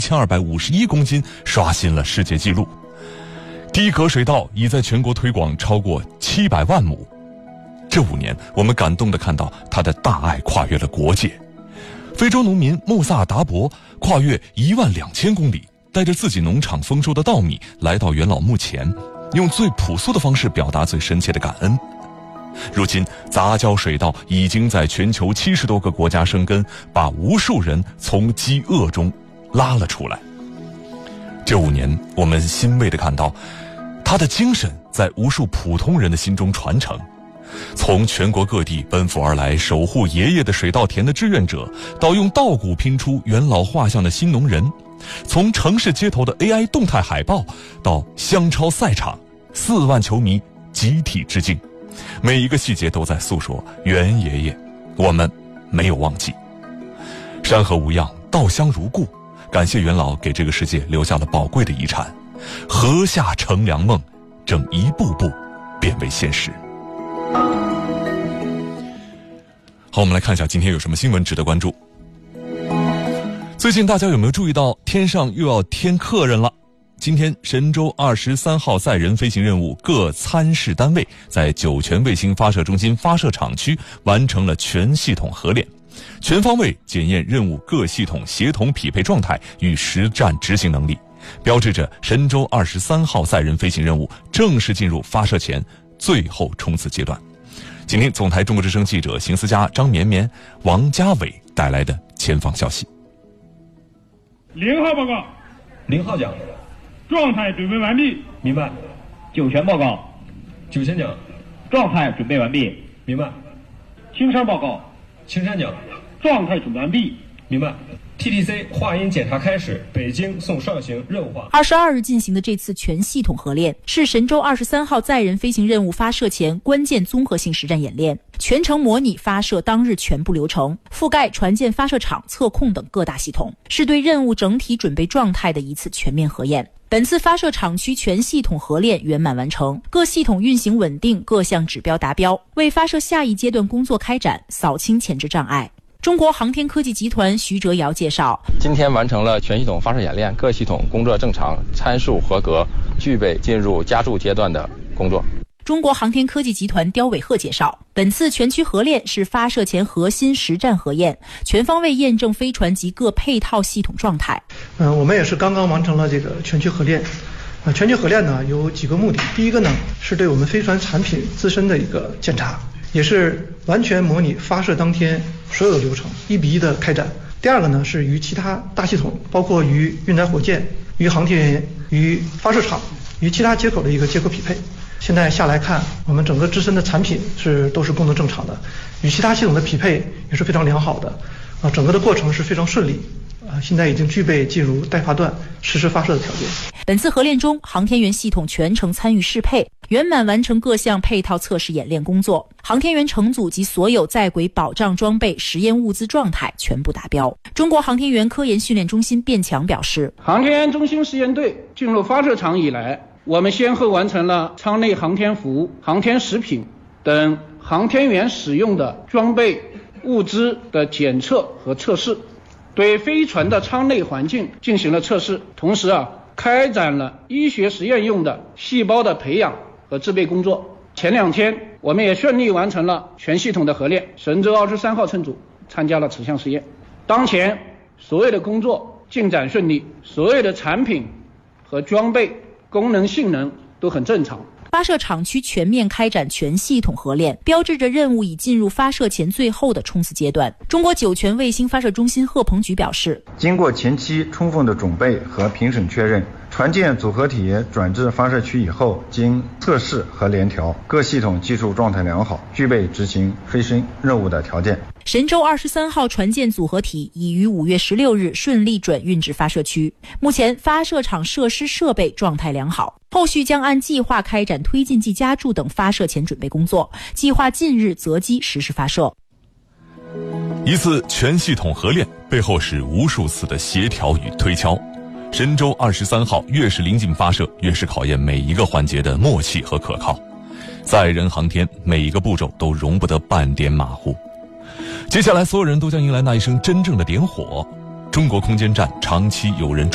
1251公斤，刷新了世界纪录。低格水稻已在全国推广超过700万亩。这5年，我们感动地看到他的大爱跨越了国界。非洲农民穆萨达伯跨越12000公里，带着自己农场丰收的稻米来到元老墓前，用最朴素的方式表达最深切的感恩。如今，杂交水稻已经在全球70多个国家生根，把无数人从饥饿中拉了出来。这5年，我们欣慰地看到他的精神在无数普通人的心中传承。从全国各地奔赴而来守护爷爷的水稻田的志愿者，到用稻谷拼出元老画像的新农人，从城市街头的 AI 动态海报到香超赛场，4万球迷集体致敬，每一个细节都在诉说元爷爷，我们没有忘记。山河无恙，稻香如故，感谢元老给这个世界留下了宝贵的遗产，禾下乘凉梦正一步步变为现实。好，我们来看一下今天有什么新闻值得关注。最近大家有没有注意到天上又要添客人了？今天神舟23号载人飞行任务各参试单位在酒泉卫星发射中心发射场区完成了全系统合练，全方位检验任务各系统协同匹配状态与实战执行能力，标志着神舟23号载人飞行任务正式进入发射前最后冲刺阶段。今天总台中国之声记者邢思佳、张绵绵、王家伟带来的前方消息。 0号报告 ，0号讲， 状态准备完毕。 明白。 酒泉报告， 酒泉讲， 状态准备完毕。 明白。 青山报告， 青山讲， 状态准备完毕。 明白。TTC 话音检查开始，北京送上行任务化。 22日进行的这次全系统合练是神舟23号载人飞行任务发射前关键综合性实战演练，全程模拟发射当日全部流程，覆盖船舰发射场、测控等各大系统，是对任务整体准备状态的一次全面核验。本次发射场区全系统合练圆满完成，各系统运行稳定，各项指标达标，为发射下一阶段工作开展扫清前置障碍。中国航天科技集团徐哲尧介绍， 今天完成了全系统发射演练，各系统工作正常，参数合格，具备进入加速阶段的工作。 中国航天科技集团刁伟鹤介绍，本次全区合练是发射前核心实战核验，全方位验证飞船及各配套系统状态。 我们也是刚刚完成了这个全区核练。全区核练呢有几个目的，第一个呢是对我们飞船产品自身的一个检查，也是完全模拟发射当天所有的流程，1比1的开展。第二个呢是与其他大系统，包括与运载火箭、与航天员、与发射场、与其他接口的一个接口匹配。现在下来看，我们整个自身的产品都是功能正常的，与其他系统的匹配也是非常良好的，整个的过程是非常顺利。现在已经具备进入待发段实施发射的条件。 本次合练中，航天员系统全程参与适配，圆满完成各项配套测试演练工作。航天员乘组及所有在轨保障装备、实验物资状态全部达标。中国航天员科研训练中心卞强表示， 航天员中心实验队进入发射场以来，我们先后完成了舱内航天服、航天食品等航天员使用的装备物资的检测和测试，对飞船的舱内环境进行了测试，同时开展了医学实验用的细胞的培养和制备工作。前2天我们也顺利完成了全系统的合练，神舟23号乘组参加了此项试验。当前所有的工作进展顺利，所有的产品和装备功能性能都很正常。 发射场区全面开展全系统合练，标志着任务已进入发射前最后的冲刺阶段。中国酒泉卫星发射中心贺鹏举表示， 经过前期充分的准备和评审确认，船舰组合体转至发射区以后，经测试和联调，各系统技术状态良好，具备执行飞行任务的条件。 神舟23号船舰组合体已于5月16日顺利转运至发射区，目前发射场设施设备状态良好，后续将按计划开展推进剂加注等发射前准备工作，计划近日择机实施发射。 一次全系统合练背后是无数次的协调与推敲，神舟23号越是临近发射，越是考验每一个环节的默契和可靠。载人航天每一个步骤都容不得半点马虎。接下来所有人都将迎来那一声真正的点火。中国空间站长期有人